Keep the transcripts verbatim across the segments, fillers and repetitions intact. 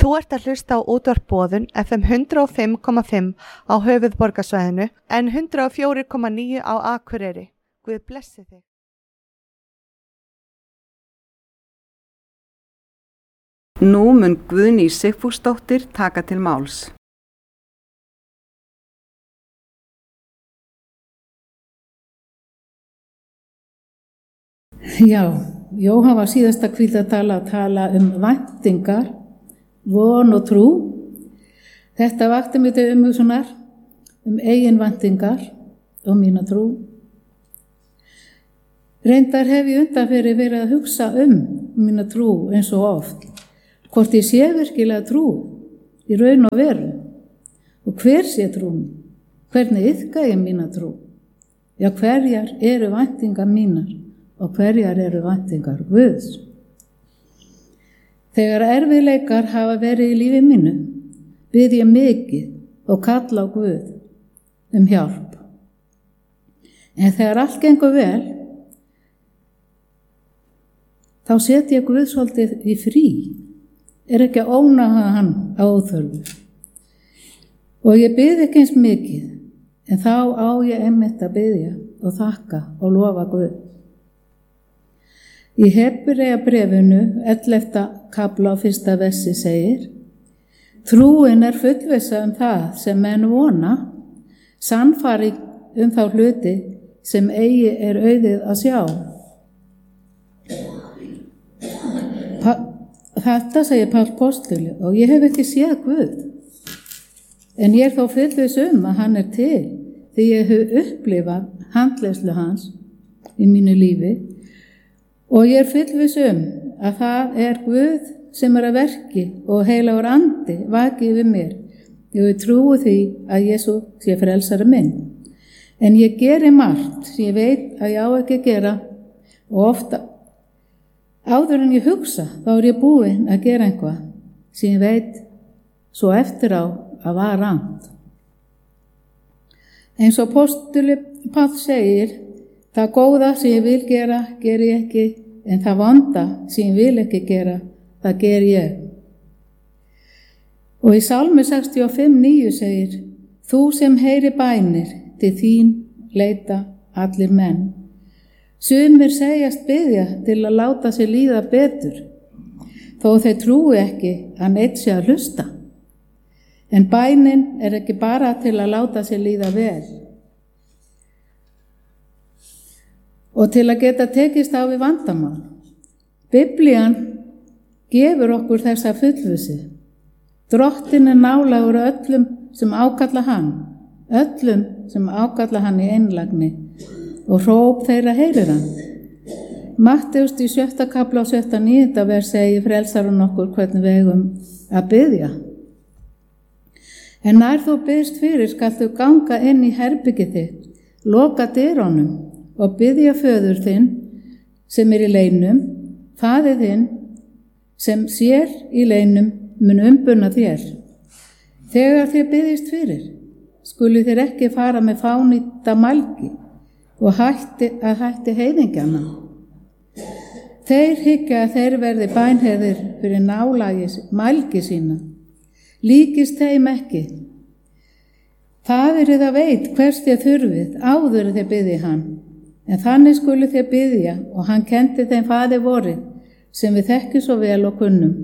Þú ert að hlusta á útvarp Boðun F M hundrað og fimm komma fimm á höfuðborgarsvæðinu en hundrað og fjögur komma níu á Akureyri. Guð blessi þig. Nú mun Guðný Sigfúsdóttir taka til máls. Já, Jóhann var síðasta hvíldartala að tala um væntingar, von og trú. Þetta vakti mig til umhugsunar um eigin væntingar og mína trú. Reyndar hef ég undanfarið verið að hugsa um mína trú eins og oft. Hvort ég sé virkilega trú í raun og veru og hver sé trúin, hvernig iðka ég mína trú. Já, hverjar eru væntingar mínar og hverjar eru væntingar Guðs. Þegar erfiðleikar hafa verið í lífi mínu, bið ég mikið og kalla á Guð um hjálp. En þegar allt gengur vel, þá set ég Guð svolítið í frí, er ekki að ónáða hann á óþörfu. Og ég bið ekki eins mikið, en þá á ég einmitt að biðja og þakka og lofa Guð. Í Hebreabréfinu ellefta kafla á fyrsta versi segir: Trúin er fullvissa um það sem menn vona, sannfæring um þá hluti sem eigi er auðið að sjá. Pa- Þetta segir Páll postuli og ég hef ekki séð Guð. En ég er þó fullviss um að hann er til því ég hef upplifað handleiðslu hans í mínu lífi. Og ég er fullviss um að það er Guð sem er að verki og heilagur andi vaki yfir mér. Ég trúi því að Jesú sé frelsari minn. En ég geri margt sem ég veit að ég á ekki að gera og ofta áður en ég hugsa þá er ég búin að gera eitthvað sem ég veit svo eftir á að var rangt. Eins og postuli Páll segir: Það góða sem ég vil gera, ger ég ekki, en það vonda sem ég vil ekki gera, það ger ég. Og í Sálmi sextíu og fimm níu segir: Þú sem heyri bænir, til þín leita allir menn. Sumir segjast biðja til að láta sér líða betur, þó þeir trúi ekki að neitt sé að hlusta. En bænin er ekki bara til að láta sér líða vel. Og til að geta tekist á við vandamál. Biblían gefur okkur þessa fullvissu. Drottinn er nálægur öllum sem ákalla hann, öllum sem ákalla hann í einlægni og hróp þeirra heyrir hann. Matteus í sjötta kafla og sjötta níunda vers segir frelsarinn okkur hvernig við eigum að biðja. En nær þú biðst fyrir skal þú ganga inn í herbergið þitt, loka dyrunum og biðja föður þinn sem er í leynum, faðir þinn sem sér í leynum mun umbuna þér. Þegar þér biðjist fyrir, skulu þér ekki fara með fánýta mælgi og hætti að hætti heiðingjana. Þeir hyggja að þeir verði bænheyrðir fyrir nálægis mælgi sína. Líkist þeim ekki. Faðirinn það veit hvers þér þurfið áður þér biðji hann. En þannig skulu þér biðja og hann kendi þeim faðir vorið sem við þekkjum svo vel og kunnum.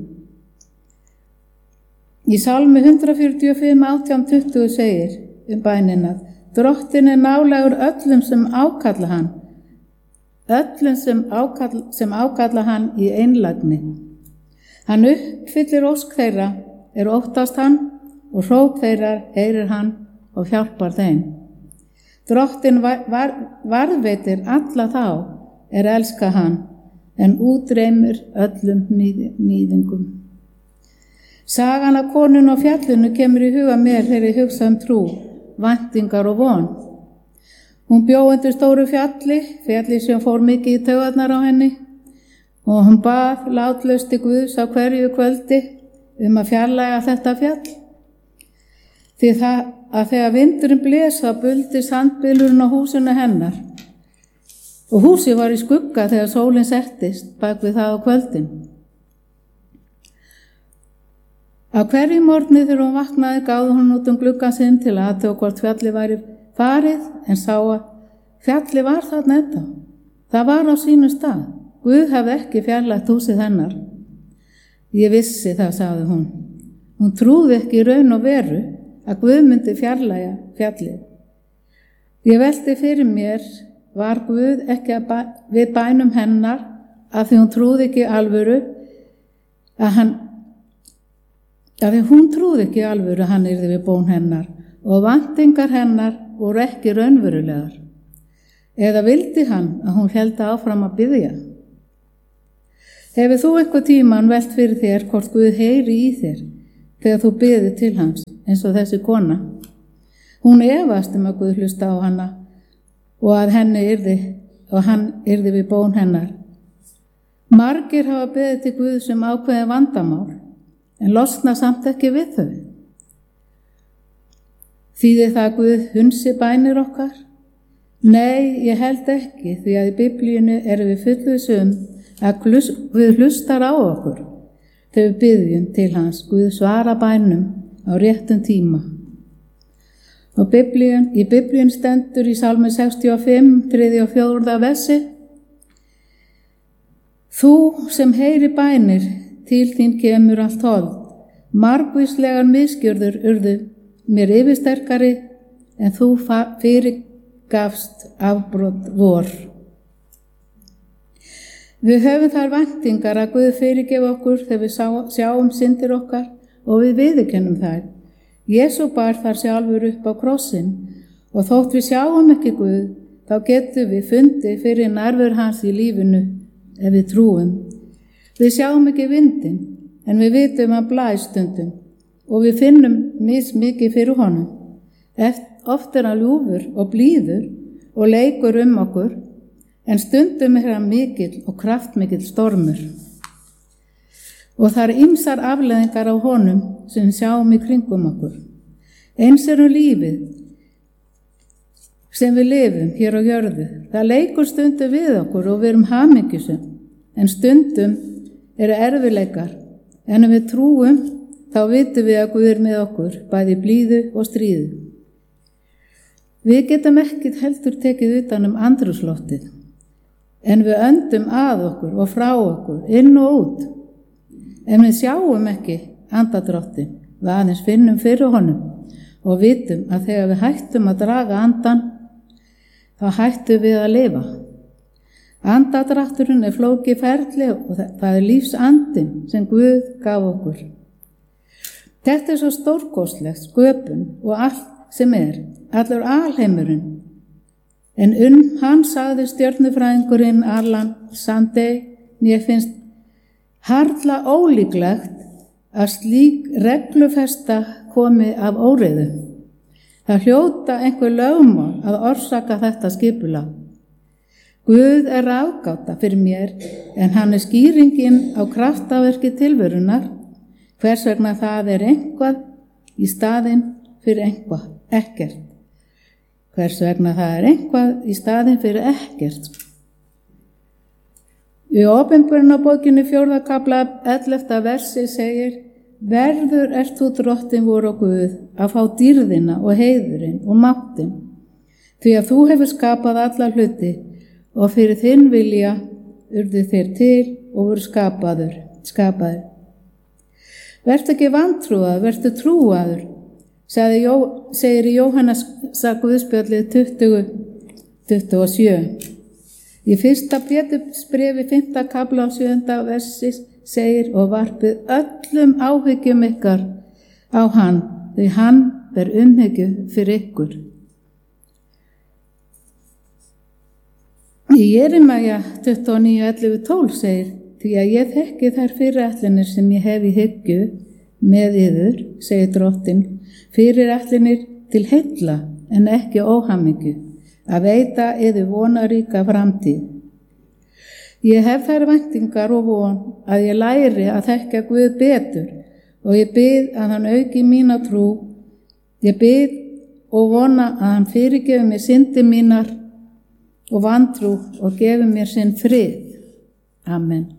Í Sálmi hundrað fjörutíu og fimm átján tuttugu segir um bænina: Drottinn er nálægur öllum sem ákalla hann, öllum sem ákalla, sem ákalla hann í einlægni. Hann uppfyllir ósk þeirra, er óttast hann og hróp þeirra heyrir hann og hjálpar þeim. Drottinn var, var, varðveitir alla þá er elska hann, en útreymir öllum nýð, nýðingum. Sagan af konunni og fjallinu kemur í huga mér þegar ég hugsa um trú, væntingar og von. Hún bjó undir stóru fjalli, fjalli sem fór mikið í taugarnar á henni, og hún bað látlaust til Guðs á hverju kvöldi um að fjarlæga þetta fjall. Því það að þegar vindurinn blés þá buldi sandbylurinn á húsinu hennar og húsið var í skugga þegar sólin settist bak við það á kvöldin. Á hverju morgni þegar hún vaknaði gáði hún út um gluggann sinn til að athuga hvort fjallið væri farið, en sá að fjallið var þarna ennþá. Það var á sínum stað. Guð hafði ekki fjarlægt húsið hennar. Ég vissi það, sagði hún. Hún trúði ekki í raun og veru að Guð myndi fjarlægja fjallið. Ég velti fyrir mér, var Guð ekki að bæ, við bænum hennar af því hún trúði ekki alvöru að hann af því hún trúði ekki alvöru að hann yrði við bón hennar og væntingar hennar voru ekki raunverulegar. Eða vildi hann að hún héldi áfram að biðja? Hefur þú eitthvað tíman velt fyrir þér hvort Guð heyri í þér þegar þú biðir til hans eins og þessi kona? Hún efast um að Guð hlusta á hana og að henni yrði og hann yrði við bón hennar. Margir hafa beðið til Guð sem ákveðið vandamál en losna samt ekki við þau. Þýðir það að Guð hunsi bænir okkar? Nei, ég held ekki, því að í Biblíunni erum við fullvissum að Guð hlustar á okkur þegar við biðjum til hans. Guð svara bænum á réttum tíma. Og Biblíun, í Biblíun stendur í Sálmi sextíu og fimm, þriðja og fjórða versi: Þú sem heyri bænir, til þín kemur allt hold. Margvíslegar misgjörður urðu mér yfirsterkari, en þú fyrirgafst afbrot vor. Við höfum þær væntingar að Guð fyrirgefa okkur þegar við sjáum syndir okkar og við viðurkennum þær. Jesú bar þar sjálfur upp á krossinn og þótt við sjáum ekki Guð, þá getum við fundið fyrir nærveru hans í lífinu ef við trúum. Við sjáum ekki vindinn, en við vitum að blæs stundum og við finnum mismikið fyrir honum. Oft er hann ljúfur og blíður og leikur um okkur, en stundum er hann mikill og kraftmikill stormur. Og það er ýmsar afleiðingar á honum sem sjáum í kringum okkur. Eins er um lífið sem við lifum hér á jörðu. Það leikur stundum við okkur og við erum hamingjusum, en stundum eru erfiðleikar, en ef við trúum, þá vitum við að Guð er með okkur, bæði blíðu og stríðu. Við getum ekkert heldur tekið utan um andrúmsloftið, en við öndum að okkur og frá okkur, inn og út. En við sjáum ekki andadráttin, við aðeins finnum fyrir honum og vitum að þegar við hættum að draga andan, þá hættum við að lifa. Andadrátturinn er flókið ferli og það er lífsandinn sem Guð gaf okkur. Þetta er svo stórkostlegt sköpun og allt sem er, allur alheimurinn. En um hann sagði stjörnufræðingurinn Alan Sandey: Mér finnst harla ólíklegt að slík reglufesta komi af óreiðu. Það hljóta einhver lögmál að orsaka þetta skipulag. Guð er ráðgáta fyrir mér, en hann er skýringin á kraftaverki tilverunar, hvers vegna það er eitthvað í staðinn fyrir eitthvað, ekkert. Hvers vegna það er eitthvað í staðinn fyrir ekkert. Í Opinberunarbókinni fjórða kafla ellefta versi segir: Verður ert þú drottin vor og Guð að fá dýrðina og heiðurinn og máttin, því að þú hefur skapað alla hluti og fyrir þinn vilja urðu þeir til og voru skapaður, skapaður. Vertu ekki vantrúaður, vertu trúaður, Jó, segir í Jóhannes Guðspjallið tuttugu, tuttugu og sjö. Í fyrsta Pétursbréfi fimmta kafla á sjöunda versi segir: Og varpið öllum áhyggjum ykkar á hann, því hann ber umhyggju fyrir ykkur. Í Jeremías tuttugu og níu, ellefu, tólf segir: Því að ég þekki þær fyrirætlanir sem ég hef í hyggju með yður, segir drottinn, fyrirætlanir til heilla en ekki óhamingju, að veita yður vonaríka framtíð. Ég hef þær væntingar og von að ég læri að þekkja Guð betur og ég bið að hann auki mína trú. Ég bið og vona að hann fyrirgefi mér syndir mínar og vantrú og gefi mér sinn frið. Amen.